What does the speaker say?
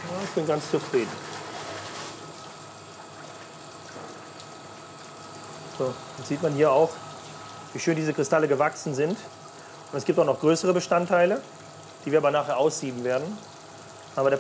Ja, ich bin ganz zufrieden. So, jetzt sieht man hier auch, wie schön diese Kristalle gewachsen sind. Und es gibt auch noch größere Bestandteile, die wir aber nachher aussieben werden.